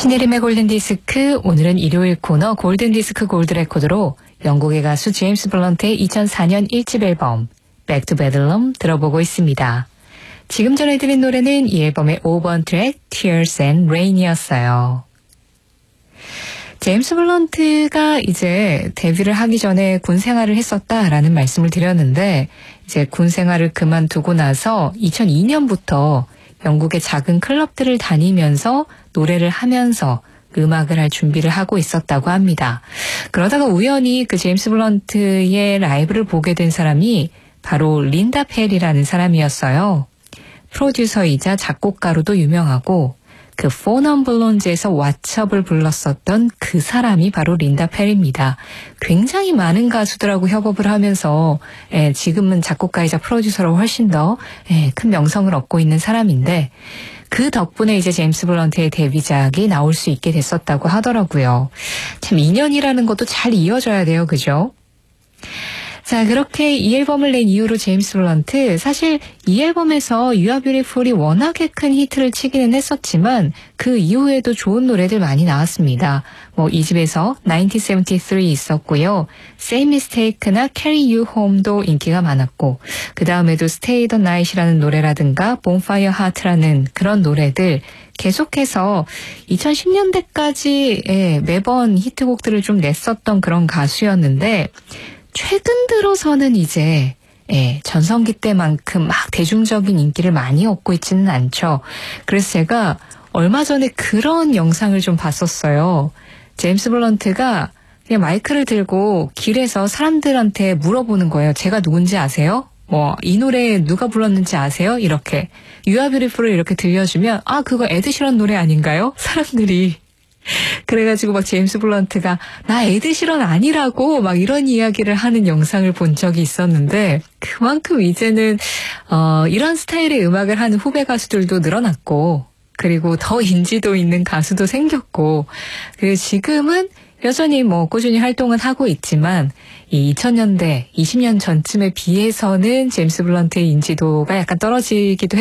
신혜림의 골든디스크, 오늘은 일요일 코너 골든디스크 골드레코드로 영국의 가수 제임스 블런트의 2004년 1집 앨범 Back to Bedlam 들어보고 있습니다. 지금 전해드린 노래는 이 앨범의 5번 트랙 Tears and Rain이었어요. 제임스 블런트가 이제 데뷔를 하기 전에 군 생활을 했었다라는 말씀을 드렸는데, 이제 군 생활을 그만두고 나서 2002년부터 영국의 작은 클럽들을 다니면서 노래를 하면서 음악을 할 준비를 하고 있었다고 합니다. 그러다가 우연히 그 제임스 블런트의 라이브를 보게 된 사람이 바로 린다 펠이라는 사람이었어요. 프로듀서이자 작곡가로도 유명하고 그 Four Non Blonds에서 왓츠업을 불렀었던 그 사람이 바로 린다 펠입니다. 굉장히 많은 가수들하고 협업을 하면서 지금은 작곡가이자 프로듀서로 훨씬 더 큰 명성을 얻고 있는 사람인데, 그 덕분에 이제 제임스 블런트의 데뷔작이 나올 수 있게 됐었다고 하더라고요. 참 인연이라는 것도 잘 이어져야 돼요, 그죠? 자, 그렇게 이 앨범을 낸 이후로 제임스 블런트, 사실 이 앨범에서 You Are Beautiful이 워낙에 큰 히트를 치기는 했었지만 그 이후에도 좋은 노래들 많이 나왔습니다. 이 집에서 1973 있었고요. Same Mistake나 Carry You Home도 인기가 많았고, 그 다음에도 Stay the Night이라는 노래라든가 Bonfire Heart라는 그런 노래들 계속해서 2010년대까지 매번 히트곡들을 좀 냈었던 그런 가수였는데, 최근 들어서는 이제 전성기 때만큼 막 대중적인 인기를 많이 얻고 있지는 않죠. 그래서 제가 얼마 전에 그런 영상을 좀 봤었어요. 제임스 블런트가 그냥 마이크를 들고 길에서 사람들한테 물어보는 거예요. 제가 누군지 아세요? 이 노래 누가 불렀는지 아세요? 이렇게 You Are Beautiful을 이렇게 들려주면 그거 에드시런 노래 아닌가요? 사람들이. 그래가지고 막 제임스 블런트가 나 에드시런 아니라고 막 이런 이야기를 하는 영상을 본 적이 있었는데, 그만큼 이제는 이런 스타일의 음악을 하는 후배 가수들도 늘어났고, 그리고 더 인지도 있는 가수도 생겼고, 그리고 지금은 여전히 꾸준히 활동은 하고 있지만 이 2000년대 20년 전쯤에 비해서는 제임스 블런트의 인지도가 약간 떨어지기도